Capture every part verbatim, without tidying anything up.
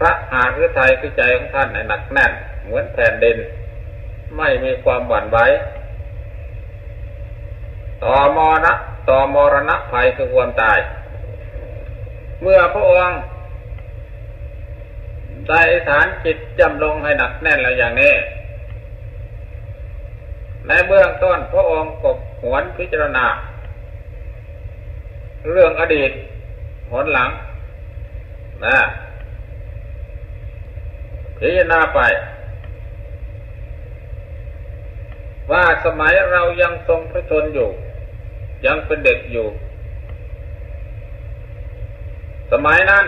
ระหฤทัยคือใจของท่านหนักแน่นเหมือนแผ่นดินไม่มีความหวั่นไหวต่อมรณะต่อมรณะภัยคือความตายเมื่อพระองค์ได้ฐานจิตจำลงให้หนักแน่นแล้วอย่างนี้ในเบื้องต้นพระองค์กบหวนพิจารณาเรื่องอดีตหนหลังนะพิจารณาไปว่าสมัยเรายังทรงพระชนอยู่ยังเป็นเด็กอยู่สมัยนั้น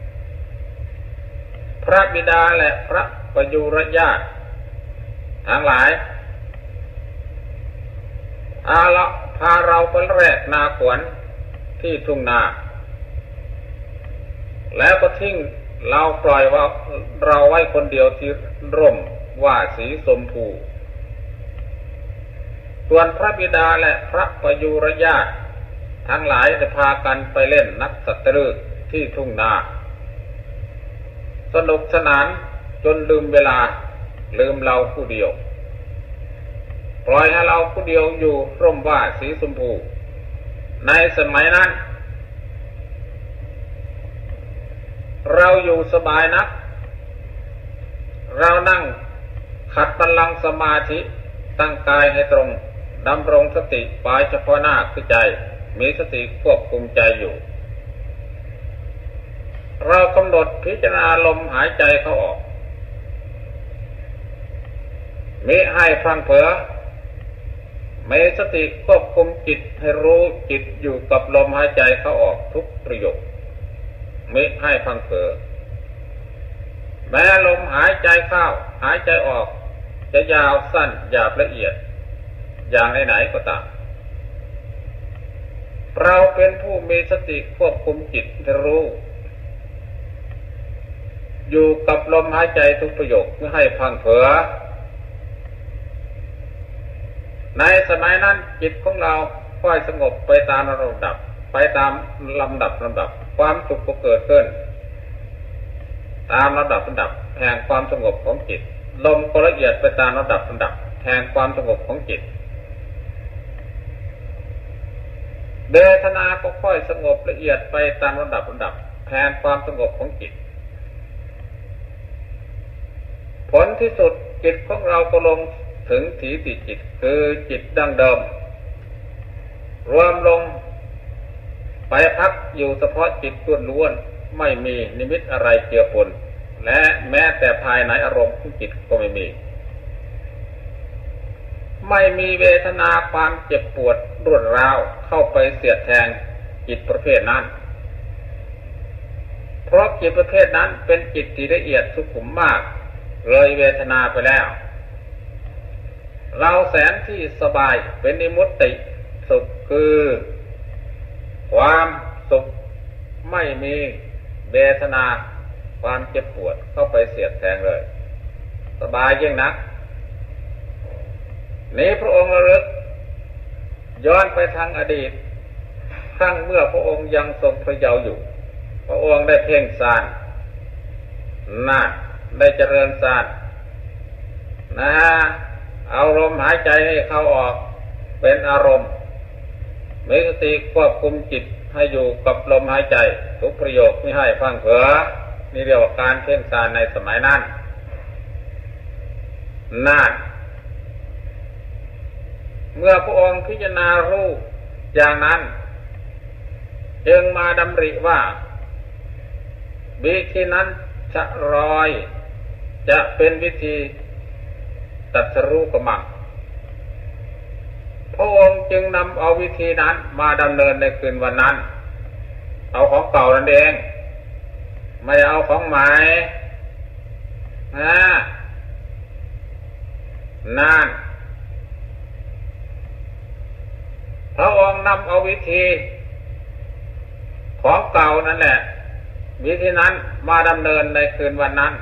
พระบิดาและพระประยุรญาติทั้งหลายอาละพาเราไปแรกนาขวัญที่ทุ่งนาแล้วก็ทิ้งเราปล่อยว่าเราไว้คนเดียวที่ร่มว่าสีชมพูส่วนพระบิดาและพระประยุรญาติทั้งหลายได้พากันไปเล่นนักสัตฤกษ์ที่ทุ่งนาสนุกสนานจนลืมเวลาลืมเราผู้เดียวปล่อยให้เราผู้เดียวอยู่ร่มว่าสีชมพูในสมัยนั้นเราอยู่สบายนักเรานั่งขัดบัลลังก์สมาธิตั้งกายให้ตรงดำรงสติปลายเฉพาะหน้าคือใจมีสติควบคุมใจอยู่เรากำหนดพิจารณาลมหายใจเข้าออกมิให้พลังเผลอมีสติควบคุมจิตให้รู้จิตอยู่กับลมหายใจเข้าออกทุกประโยคมิให้พลังเผลอแม้ลมหายใจเข้าหายใจออกจะยาวสั้นหยาบละเอียดอย่างไหนๆก็ตามเราเป็นผู้มีสติควบคุมจิตให้รู้อยู่กับลมหายใจทุกประโยคไม่ให้พังเผลอในสมัยนั้นจิตของเราค่อยสงบไปตามระดับไปตามลำดับลำดับความสุขก็เกิดขึ้นตามระดับลำดับแห่งความสงบของจิตลมก็ละเอียดไปตามระดับลำดับแห่งความสงบของจิตเวทนาก็ค่อยสงบละเอียดไปตามระดับลำดับแห่งความสงบของจิตผลที่สุดจิตของเราก็ลงถึงถีติจิตคือจิตดั้งเดิมรวมลงไปพักอยู่เฉพาะจิตล้วนๆไม่มีนิมิตอะไรเกี่ยวปนและแม้แต่ภายในอารมณ์ของจิตก็ไม่มีไม่มีเวทนาความเจ็บปวดรวดร้าวเข้าไปเสียดแทงจิตประเภทนั้นเพราะจิตประเภทนั้นเป็นจิตที่ละเอียดสุขุมมากเลยเวทนาไปแล้วเราแสนที่สบายเป็นนิมุตติสุขคือความสุขไม่มีเวทนาความเจ็บปวดเข้าไปเสียดแทงเลยสบายยิ่งนักนี้พระองค์ระลึกย้อนไปทางอดีตครั้งเมื่อพระองค์ยังทรงพระเยาว์อยู่พระองค์ได้เพ่งฌานน่ะได้เจริญฌานนะเอาลมหายใจให้เข้าออกเป็นอารมณ์มีสติควบคุมจิตให้อยู่กับลมหายใจทุกประโยคไม่ให้พลั้งเผลอนี่เรียกว่าการเพ่งฌานในสมัยนั้นนั่นเมื่อพระองค์พิจารณารู้อย่างนั้นจึงมาดำริว่าวิธีนั้นจะรอยจะเป็นวิธีตรัสรู้กมังพระองค์จึงนำเอาวิธีนั้นมาดำเนินในคืนวันนั้นเอาของเก่านั่นเองไม่เอาของใหม่นะนั่นพระองค์นำเอาวิธีของเก่านั่นแหละวิธีนั้นมาดำเนินในคืนวันนั้น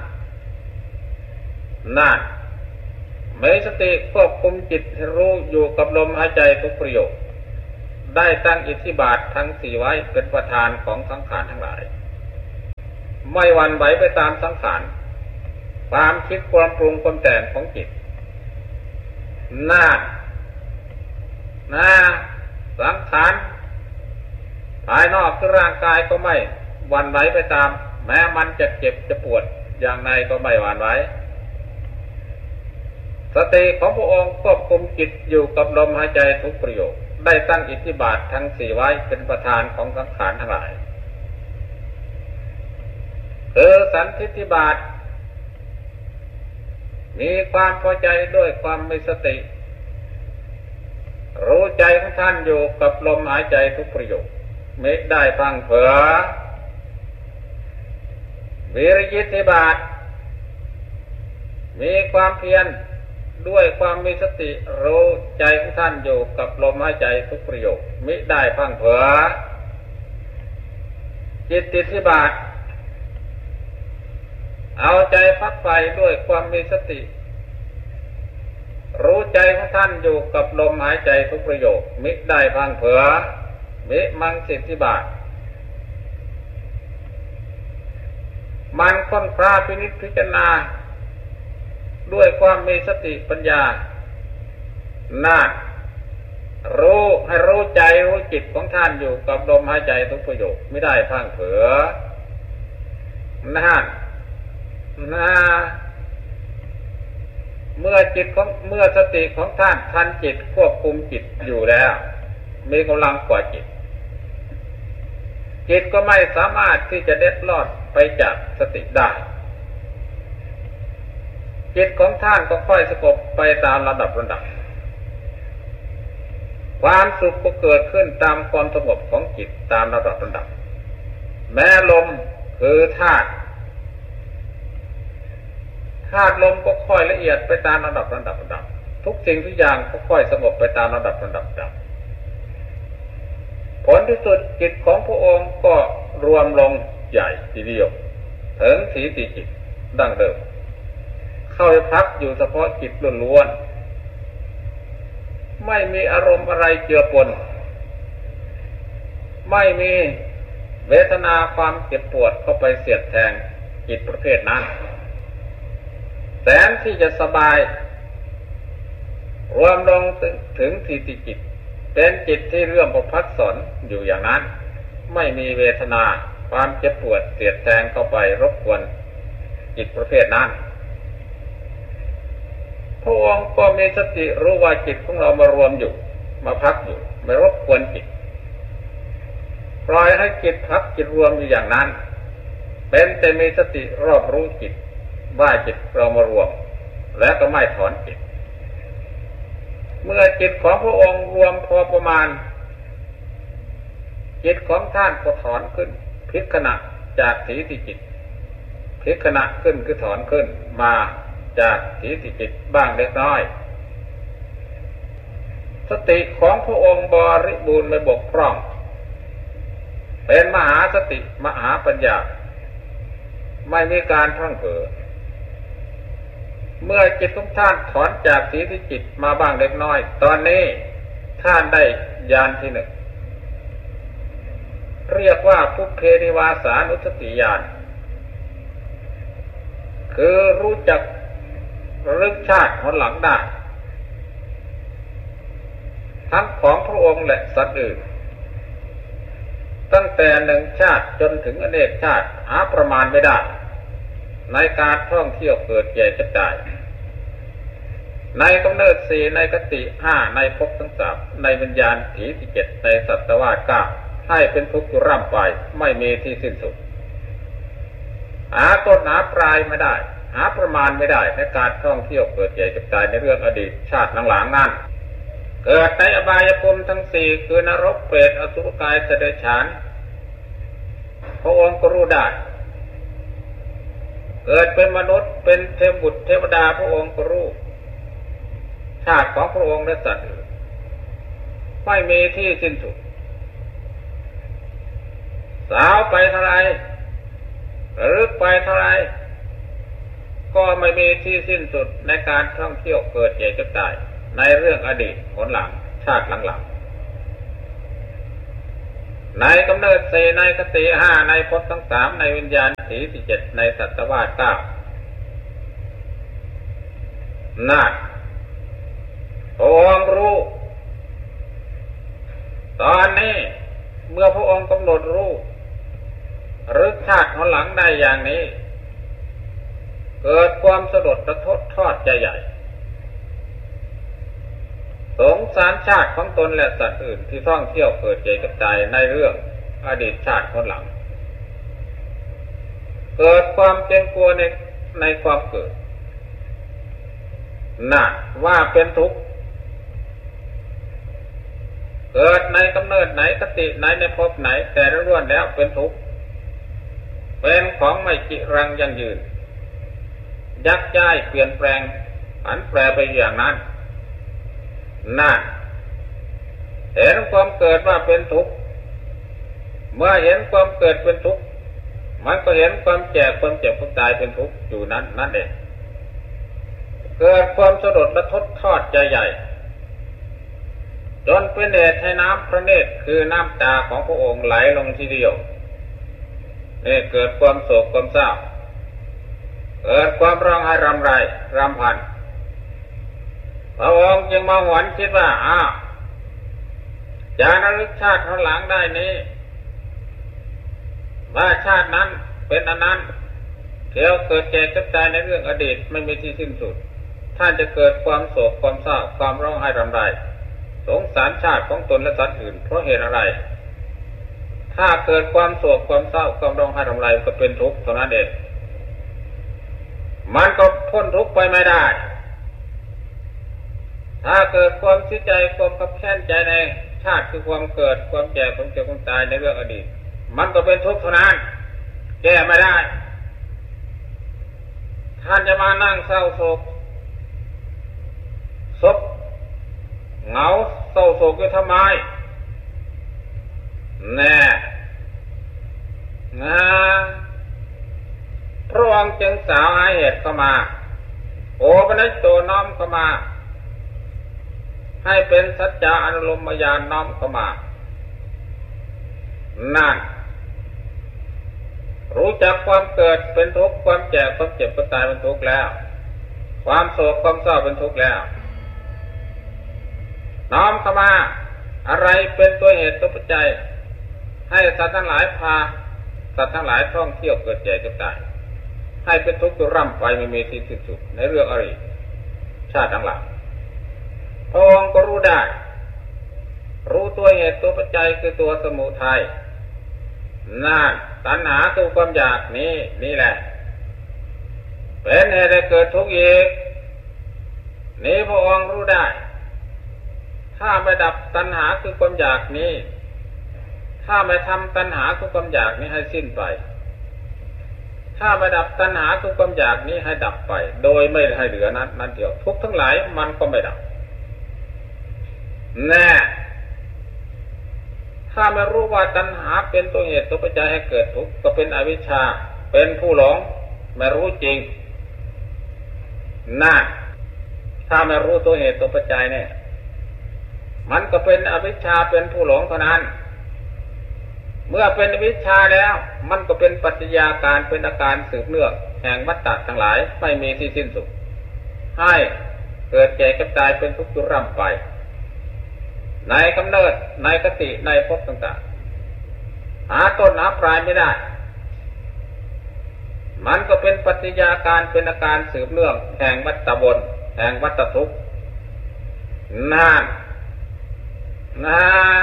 นั่นมีสติควบคุมจิตให้รู้อยู่กับลมหายใจทุกประโยคได้ตั้งอิทธิบาททั้งสี่ไว้เป็นประธานของสังขารทั้งหลายไม่หวั่นไหวไปตามสังขารความคิดความปรุงความแต่งของจิตหน้าหน้าสังขารภายนอกคือร่างกายก็ไม่หวั่นไหวไปตามแม้มันจะเจ็บจะปวดอย่างไรก็ไม่หวั่นไหวสติของพระองค์ควบคุมจิตอยู่กับลมหายใจทุกประโยคได้ตั้งอิทธิบาททั้งสี่ไว้เป็นประธานของสังขารทั้งหลายคือสันทิฏฐิบาทมีความพอใจด้วยความมีสติรู้ใจของท่านอยู่กับลมหายใจทุกประโยคไม่ได้พังเผลอวิริยิทธิบาทมีความเพียรด้วยความมีสติรู้ใจของท่านอยู่กับลมหายใจทุกประโยคมิได้พังเผลอจิตติทธิบาทเอาใจพักไฟด้วยความมีสติรู้ใจของท่านอยู่กับลมหายใจทุกประโยคมิได้พังเผลอมิมังสิทธิบาทมันค้นคว้าพินิจพิจารณาด้วยความมีสติปัญญานาฏรู้ให้รู้ใจรู้จิตของท่านอยู่กับลมหายใจทุกประโยคไม่ได้พังเผลอนาฏนาเมื่อจิตของเมื่อสติของท่านทันจิตควบคุมจิตอยู่แล้วมีกำลังกว่าจิตจิตก็ไม่สามารถที่จะเด็ดลอดไปจากสติได้จิตของท่านก็ค่อยสงบไปตามระดับระดับความสุขก็เกิดขึ้นตามความสงบของจิตตามระดับระดับแม้ลมคือธาตุธาตุลมก็ค่อยละเอียดไปตามระดับระดับระดับทุกสิ่งทุกอย่างก็ค่อยสงบไปตามระดับระดับระดับผลที่สุดจิตของพระองค์ก็รวมลงใหญ่ทีเดียวถึงสีติจิตดั้งเดิมเข้าไปพักอยู่เฉพาะจิตล้วนๆไม่มีอารมณ์อะไรเจือปนไม่มีเวทนาความเจ็บปวดเข้าไปเสียดแทงจิตประเภทนั้นแสนที่จะสบายรวมลงถึงสีติจิตเป็นจิตที่เรื่อมประพัดสอนอยู่อย่างนั้นไม่มีเวทนาความเจ็บปวดเสียดแทงเข้าไปรบกวนจิตประเภทนั้นพระองค์ก็มีสติรู้ว่าจิตของเรามารวมอยู่มาพักอยู่ไม่รบกวนจิตปล่อยให้จิตพักจิตรวมอยู่อย่างนั้นเป็นแต่มีสติรอบรู้จิตว่าจิตเรามารวมและก็ไม่ถอนจิตเมื่อจิตของพระองค์รวมพอประมาณจิตของท่านก็ถอนขึ้นพลิกขณะจากสีติจิตพลิกขณะขึ้นคือถอนขึ้นมาจากสีติจิตบ้างเล็กน้อยสติของพระองค์บริบูรณ์ไม่บกพร่องเป็นมหาสติมหาปัญญาไม่มีการพลั้งเผลอเมื่อจิตของท่านถอนจากสีติจิตมาบ้างเล็กน้อยตอนนี้ท่านได้ญาณที่หนึ่งเรียกว่าปุพเพนิวาสานุสติญาณคือรู้จักระลึกชาติหนหลังได้ทั้งของพระองค์และสัตว์อื่นตั้งแต่หนึ่งชาติจนถึงอเนกชาติหาประมาณไม่ได้ในการท่องเที่ยวเกิดแก่เจ็บตายในกำเนิดสี่ในกติห้าในภพทั้งสามในวิญญาณถีที่เจ็ดในสัตวาสเก้าให้เป็นทุกข์อยู่ร่ำไปไม่มีที่สิ้นสุดหาต้นหาปลายไม่ได้หาประมาณไม่ได้ในการท่องเที่ยวเกิดแก่เจ็บตายในเรื่องอดีตชาติหลังๆนั้นเกิดในอบายภูมิทั้งสี่คือนรกเปรตอสุรกายสัตว์เดรัจฉานพระองค์ก็รู้ได้เกิดเป็นมนุษย์เป็นเทพบุตรเทวดาพระองค์ก็รู้ชาติของพระองค์และสัตว์อื่นไม่มีที่สิ้นสุดสาวไปเท่าไรระลึกไปเท่าไรก็ไม่มีที่สิ้นสุดในการท่องเที่ยวเกิดแก่เจ็บตายในเรื่องอดีตผลหลังชาติหลังๆในกำเนิดสี่ในคติห้าในภพทั้งสามในวิญญาณสีที่เจ็ดในสัตวาสเก้าน่าพระองค์รู้ตอนนี้เมื่อพระองค์กำหนดรู้หรือชาติของหลังได้อย่างนี้เกิดความสลดระทดทอดใจใหญ่สงสารชาติของตนและสัตว์อื่นที่ท่องเที่ยวเกิดเจ็บกระจายในเรื่องอดีตชาติของหลังเกิดความเกรงกลัวในในความเกิดน่ะว่าเป็นทุกข์เกิดในกำเนิดไหนคติไหนในภพไหนแต่ล้วนแล้วเป็นทุกข์เป็นของไม่จิรังยั่งยืนยักย้ายเปลี่ยนแปลงผันแปรไปอย่างนั้นน่ะเห็นความเกิดว่าเป็นทุกข์เมื่อเห็นความเกิดเป็นทุกข์มันก็เห็นความแก่ความเจ็บความตายเป็นทุกข์อยู่นั้นนั่นเองเกิดความสลดและทดทอดใจใหญ่จนเป็นเหตุให้น้ำพระเนตรคือน้ำตาของพระองค์ไหลลงทีเดียวนี่เกิดความโศกความเศร้าเกิดความร้องไห้รำไรรำพันพระองค์จึงมาหวนคิดว่าอ้าวจะระลึกชาติข้างหลังได้นี้ว่าชาตินั้นเป็นอันนั้นเที่ยวเกิดแก่เก็บตายในเรื่องอดีตไม่มีที่สิ้นสุดท่านจะเกิดความโศกความเศร้าความร้องไห้รำไรสงสารชาติของตนและสัตว์อื่นเพราะเหตุอะไรถ้าเกิดความโศกความเศร้าความร้องไห้รำไรก็เป็นทุกข์เท่านั้นเองมันก็พ้นทุกข์ไปไม่ได้ถ้าเกิดความเสียใจความขับแค้นใจในชาติคือความเกิดความแก่ความเจ็บความตายในเรื่องอดีตมันก็เป็นทุกข์เท่านั้นแก้ไม่ได้ท่านจะมานั่งเศร้าโศกศพเหงาเศร้าโศกอยู่ทำไมแน่นะพระองค์จึงสาวหาเหตุเข้ามาโอปนัสโตน้อมเข้ามาให้เป็นสัจจะอนุโลมญาณน้อมเข้ามานั่นรู้จักความเกิดเป็นทุกข์ความแก่ความเจ็บความตายเป็นทุกข์แล้วความโศกความเศร้าเป็นทุกข์แล้วน้อมเข้ามาอะไรเป็นตัวเหตุตัวปัจจัยให้สัตว์ทั้งหลายพาสัตว์ทั้งหลายท่องเที่ยวเกิดแก่เจ็บตายให้เป็นทุกข์อยู่ร่ำไปไม่มีที่สิ้นสุดในเรื่องอะไรชาติทั้งหลายพระองค์ก็รู้ได้รู้ตัวเหตุตัวปัจจัยคือตัวสมุทัยนั่นตัณหาคือความอยากนี้นี่แหละเป็นเหตุให้เกิดทุกข์อีกนี้พระองค์รู้ได้ถ้าไม่ดับตัณหาคือความอยากนี้ถ้าไม่ทำตัณหาคือความอยากนี้ให้สิ้นไปถ้าไม่ดับตัณหาคือความอยากนี้ให้ดับไปโดยไม่ให้เหลือนั้นนั่นเดียวทุกข์ทั้งหลายมันก็ไม่ดับแน่ถ้าไม่รู้ว่าตัณหาเป็นตัวเหตุตัวปัจจัยให้เกิดทุกข์ก็เป็นอวิชชาเป็นผู้หลงไม่รู้จริงน่าถ้าไม่รู้ตัวเหตุตัวปัจจัยเนี่ยมันก็เป็นอวิชชาเป็นผู้หลงเท่านั้นเมื่อเป็นอวิชชาแล้วมันก็เป็นปัจจัยาการเป็นอาการสืบเนื่องแห่งวัฏฏะทั้งหลายไม่มีที่สิ้นสุดให้เกิดแก่เก็บตายเป็นทุกข์อยู่ร่ำไปในกำเนิดในคติในภพต่างๆหาต้นหาปลายไม่ได้มันก็เป็นปัจจัยาการเป็นอาการสืบเนื่องแห่งวัฏฏะวนแห่งวัฏฏะทุกข์นั่นนะ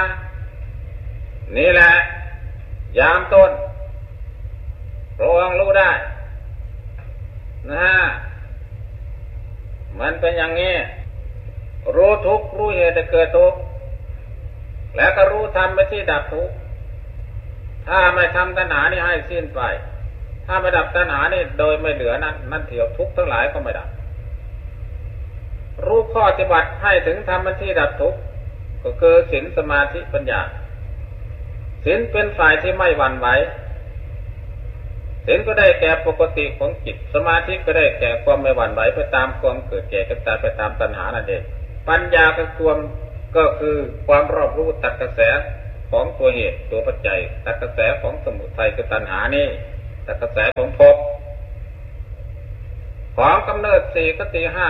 นี่แหละยามต้นพระองค์รู้ได้นะมันเป็นอย่างนี้รู้ทุกข์รู้เหตุให้เกิดทุกข์แล้วก็รู้ธรรมไปที่ดับทุกข์ถ้าไม่ทำตัณหานี่ให้สิ้นไปถ้าไม่ดับตัณหานี่โดยไม่เหลือนั้นนั่นเถียวทุกข์ทั้งหลายก็ไม่ดับรู้ข้อปฏิบัติให้ถึงธรรมที่ดับทุกข์ก็คือศีลสมาธิปัญญาศีลเป็นฝ่ายที่ไม่หวั่นไหวศีลก็ได้แก่ปกติของจิตสมาธิก็ได้แก่ความไม่หวั่นไหวไปตามความเกิดแก่เก็บตายไปตามตัณหานั่นเองปัญญาก็ความก็คือความรอบรู้ตัดกระแสขของตัวเหตุตัวปัจจัยตัดกระแสของสมุทัยคือตัณหานี่ตัดกระแสของภพของกำเนิดสี่กติห้า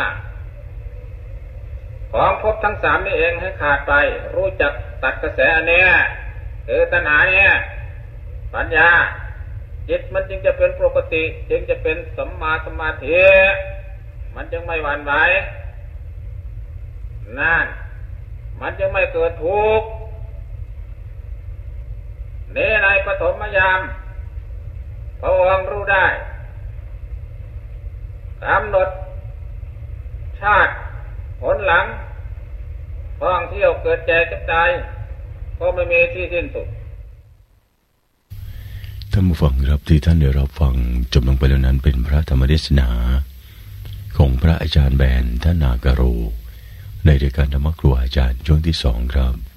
ของภพทั้งสามนี่เองให้ขาดไปรู้จักตัดกระแสอันเนี้ยคือตัณหาเนี่ยปัญญาจิตมันจึงจะเป็นปกติจึงจะเป็นสัมมาสมาธิมันจึงไม่หวั่นไหวนั่นมันจึงไม่เกิดทุกข์นี่ในปฐมยามพระองค์รู้ได้กำหนดชาติผลหลังท่องเที่ยวเกิดแก่เจ็บตายก็ไม่มีที่สิ้นสุดท่านผู้ฟังครับที่ท่านได้รับฟังจบลงไปแล้วนั้นเป็นพระธรรมเทศนาของพระอาจารย์แบนท่านนาการโรในรายการธรรมครูอาจารย์ช่วงที่สองครับ